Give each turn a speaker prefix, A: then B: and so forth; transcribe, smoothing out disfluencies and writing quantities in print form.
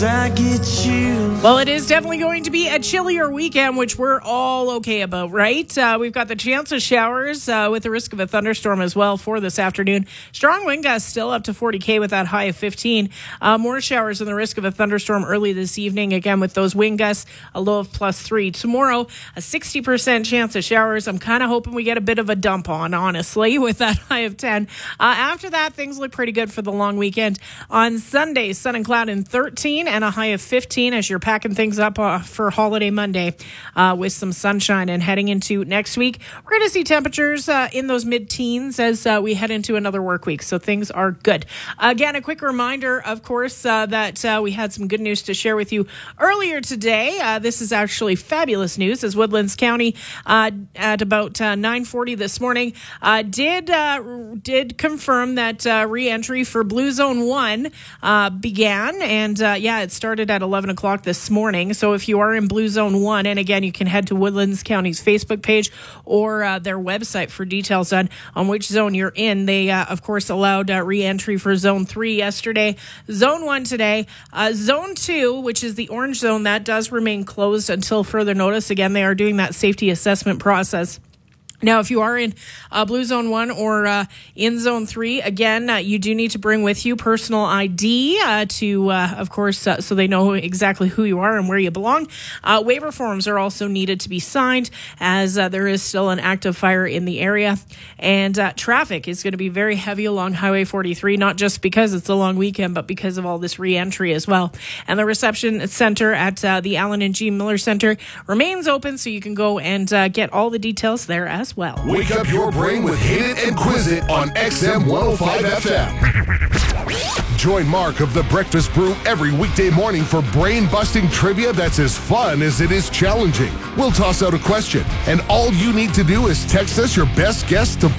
A: Well, it is definitely going to be a chillier weekend, which we're all okay about, right? We've got the chance of showers with the risk of a thunderstorm as well for this afternoon. Strong wind gusts still up to 40 km with that high of 15. More showers and the risk of a thunderstorm early this evening, again with those wind gusts, a low of +3. Tomorrow, a 60% chance of showers. I'm kind of hoping we get a bit of a dump on, honestly, with that high of 10. After that, things look pretty good for the long weekend. On Sunday, sun and cloud in 13 and a high of 15 as you're packing things up for Holiday Monday with some sunshine. And heading into next week, we're going to see temperatures in those mid-teens as we head into another work week. So things are good. Again, a quick reminder, of course, that we had some good news to share with you earlier today. This is actually fabulous news as Woodlands County at about 9:40 this morning did confirm that re-entry for Blue Zone 1 began. And it started at 11 o'clock this morning. So if you are in Blue Zone 1, and again, you can head to Woodlands County's Facebook page or their website for details on which zone you're in. They, of course, allowed re-entry for Zone 3 yesterday, Zone 1 today. Zone 2, which is the orange zone, that does remain closed until further notice. Again, they are doing that safety assessment process. Now, if you are in Blue Zone 1 or in Zone 3, again, you do need to bring with you personal ID of course, so they know exactly who you are and where you belong. Waiver forms are also needed to be signed as there is still an active fire in the area. And traffic is going to be very heavy along Highway 43, not just because it's a long weekend, but because of all this re-entry as well. And the reception center at the Allen and G. Miller Center remains open, so you can go and get all the details there as well.
B: Wake up your brain with Hit It and Quiz It on XM 105 FM. Join Mark of The Breakfast Brew every weekday morning for brain-busting trivia that's as fun as it is challenging. We'll toss out a question, and all you need to do is text us your best guess to